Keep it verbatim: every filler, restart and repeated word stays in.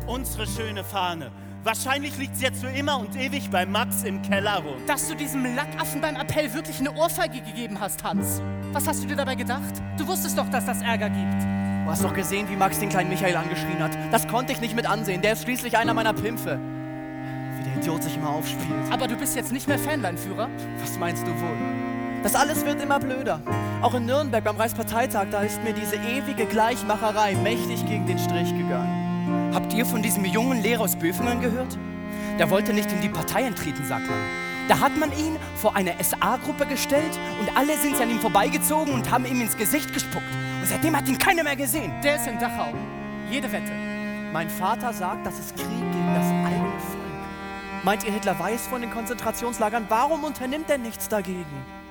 Unsere schöne Fahne. Wahrscheinlich liegt sie jetzt für immer und ewig bei Max im Keller rum. Dass du diesem Lackaffen beim Appell wirklich eine Ohrfeige gegeben hast, Hans. Was hast du dir dabei gedacht? Du wusstest doch, dass das Ärger gibt. Du hast doch gesehen, wie Max den kleinen Michael angeschrien hat. Das konnte ich nicht mit ansehen. Der ist schließlich einer meiner Pimpfe. Wie der Idiot sich immer aufspielt. Aber du bist jetzt nicht mehr Fanline-Führer? Was meinst du wohl? Das alles wird immer blöder. Auch in Nürnberg beim Reichsparteitag, da ist mir diese ewige Gleichmacherei mächtig gegen den Strich gegangen. Habt ihr von diesem jungen Lehrer aus Böfingen gehört? Der wollte nicht in die Partei eintreten, sagt man. Da hat man ihn vor eine S A-Gruppe gestellt und alle sind an ihm vorbeigezogen und haben ihm ins Gesicht gespuckt. Und seitdem hat ihn keiner mehr gesehen. Der ist in Dachau. Jede Wette. Mein Vater sagt, das ist Krieg gegen das eigene Volk. Meint ihr, Hitler weiß von den Konzentrationslagern? Warum unternimmt er nichts dagegen?